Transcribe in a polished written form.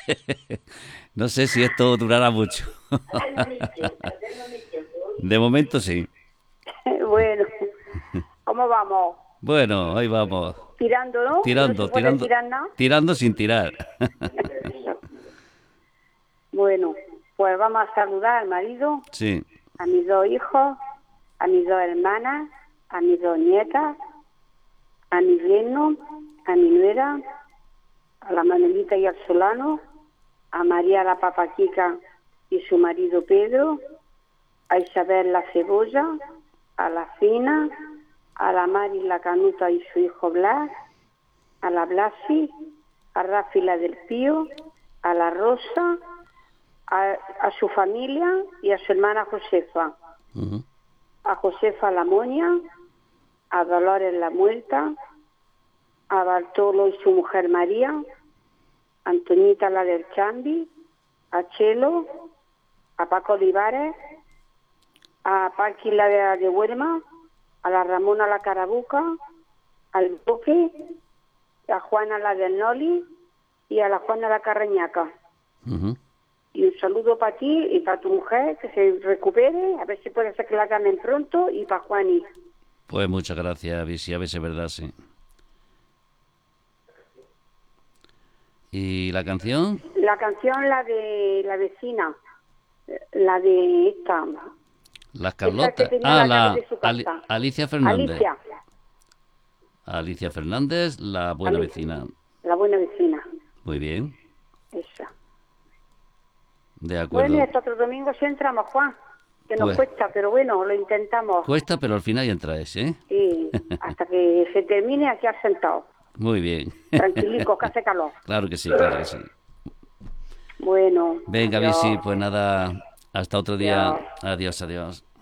No sé si esto durará mucho. De momento sí. Bueno, ¿cómo vamos? Bueno, ahí vamos. Tirando, ¿no? Que no se Tirando, puede tirando, tirar nada. tirando sin tirar. Bueno, pues vamos a saludar al marido, Sí. a mis dos hijos, a mis dos hermanas, a mis dos nietas, a mi yerno, a mi nuera, a la Manuelita y al Solano, a María la Papaquica y su marido Pedro, a Isabel la Cebolla, a la Fina, a la Mari la Canuta y su hijo Blas, a la Blasi, a Rafi la del Pío, a la Rosa, a su familia y a su hermana Josefa, Ujú. a Josefa la Moña, a Dolores la Muerta, a Bartolo y su mujer María, a Antoñita la del Chambi, a Chelo, a Paco Olivares, a Paqui la de Huerma, a la Ramona la Carabuca, al Boque, a Juana la del Noli y a la Juana la Carreñaca. Ujú. Y un saludo para ti y para tu mujer, que se recupere, a ver si puede ser que la llamen pronto, y para Juani. Pues muchas gracias, Visi, a ver si es verdad, sí. ¿Y la canción? La canción, la de la vecina, la de Las esta que Carlotas. tenía Ah, la llave de su casa. Alicia Fernández. Alicia, Alicia Fernández, la buena Alicia, vecina. la buena vecina, Muy bien, esa. de Bueno, y acuerdo. hasta otro domingo sí entramos, Juan, que nos Pues cuesta, pero bueno, lo intentamos. cuesta, pero al final ya entráis, ¿eh? Y hasta que se termine aquí al sentado, Muy bien. tranquilico, que hace calor. Claro que sí, claro que sí. Bueno, Venga, adiós, Visi, pues nada, hasta otro día. adiós. Adiós, adiós.